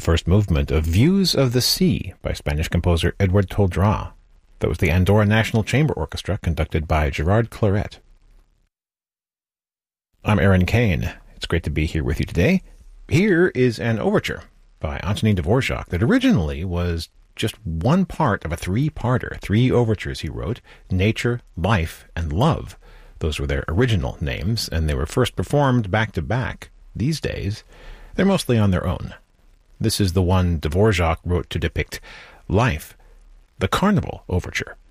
first movement of Views of the Sea by Spanish composer Edward Toldrá. That was the Andorra National Chamber Orchestra, conducted by Gerard Claret. I'm Aaron Kane. It's great to be here with you today. Here is an overture by Antonin Dvorak that originally was just one part of a three-parter, three overtures he wrote: Nature, Life, and Love. Those were their original names, and they were first performed back-to-back. These days, they're mostly on their own. This is the one Dvorak wrote to depict life, the Carnival Overture.